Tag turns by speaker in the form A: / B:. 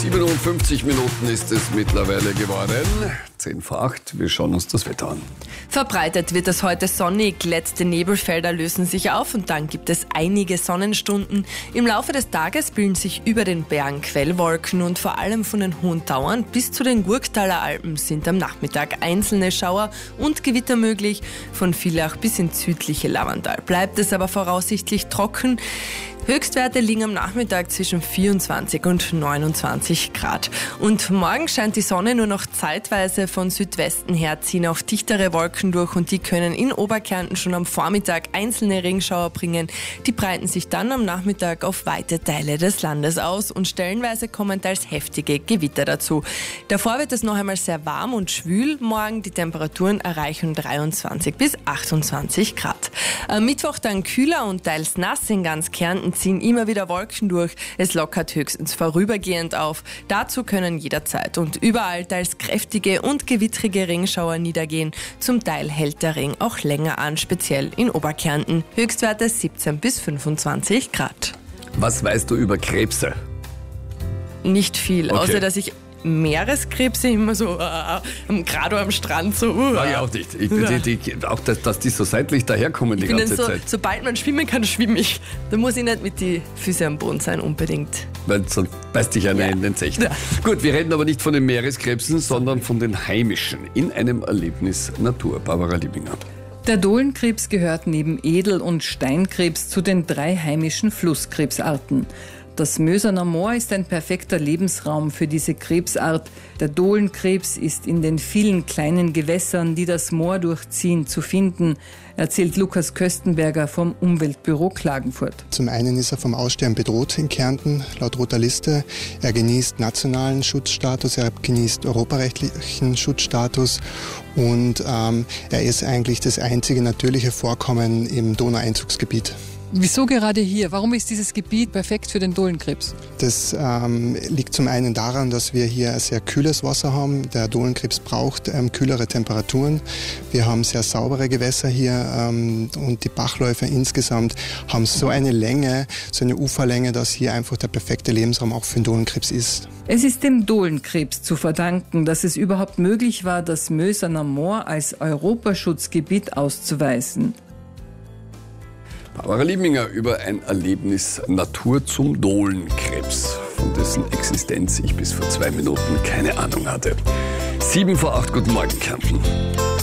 A: 57 Minuten ist es mittlerweile geworden. 10 vor 8. Wir schauen uns das Wetter an.
B: Verbreitet wird es heute sonnig, letzte Nebelfelder lösen sich auf und dann gibt es einige Sonnenstunden. Im Laufe des Tages bilden sich über den Bergen Quellwolken und vor allem von den hohen Tauern bis zu den Gurktaler Alpen sind am Nachmittag einzelne Schauer und Gewitter möglich. Von Villach bis ins südliche Lavandal bleibt es aber voraussichtlich trocken. Höchstwerte liegen am Nachmittag zwischen 24 und 29 Grad. Und morgen scheint die Sonne nur noch zeitweise von Südwesten her, ziehen auch dichtere Wolken durch und die können in Oberkärnten schon am Vormittag einzelne Regenschauer bringen. Die breiten sich dann am Nachmittag auf weite Teile des Landes aus und stellenweise kommen teils heftige Gewitter dazu. Davor wird es noch einmal sehr warm und schwül. Morgen die Temperaturen erreichen 23 bis 28 Grad. Am Mittwoch dann kühler und teils nass in ganz Kärnten ziehen immer wieder Wolken durch. Es lockert höchstens vorübergehend auf. Dazu können jederzeit und überall teils kräftige und gewittrige Regenschauer niedergehen. Zum Teil hält der Regen auch länger an, speziell in Oberkärnten. Höchstwerte 17 bis 25 Grad.
A: Was weißt du über Krebse?
B: Nicht viel,
A: Okay.
B: außer dass ich Meereskrebse immer so gerade am Strand so.
A: Sag ich auch nicht. Auch, dass die so seitlich daherkommen die
B: Ich bin
A: ganze
B: dann so,
A: Zeit.
B: sobald man schwimmen kann, schwimme ich. Da muss ich nicht mit den Füßen am Boden sein, unbedingt.
A: Weil sonst beißt dich einer in den Zecht.
B: Ja.
A: Gut, wir reden aber nicht von den Meereskrebsen, sondern von den heimischen. In einem Erlebnis Natur. Barbara Liebinger.
C: Der Dohlenkrebs gehört neben Edel- und Steinkrebs zu den 3 heimischen Flusskrebsarten. Das Möserner Moor ist ein perfekter Lebensraum für diese Krebsart. Der Dohlenkrebs ist in den vielen kleinen Gewässern, die das Moor durchziehen, zu finden, erzählt Lukas Köstenberger vom Umweltbüro Klagenfurt.
D: Zum einen ist er vom Aussterben bedroht in Kärnten, laut Roter Liste. Er genießt nationalen Schutzstatus, er genießt europarechtlichen Schutzstatus und er ist eigentlich das einzige natürliche Vorkommen im Donaueinzugsgebiet.
C: Wieso gerade hier? Warum ist dieses Gebiet perfekt für den Dohlenkrebs?
D: Das liegt zum einen daran, dass wir hier sehr kühles Wasser haben. Der Dohlenkrebs braucht kühlere Temperaturen. Wir haben sehr saubere Gewässer hier und die Bachläufe insgesamt haben so eine Länge, so eine Uferlänge, dass hier einfach der perfekte Lebensraum auch für den Dohlenkrebs ist.
C: Es ist dem Dohlenkrebs zu verdanken, dass es überhaupt möglich war, das Möserner Moor als Europaschutzgebiet auszuweisen.
A: Barbara Liebinger über ein Erlebnis Natur zum Dohlenkrebs, von dessen Existenz ich bis vor 2 Minuten keine Ahnung hatte. 7 vor 8, guten Morgen, Kärnten.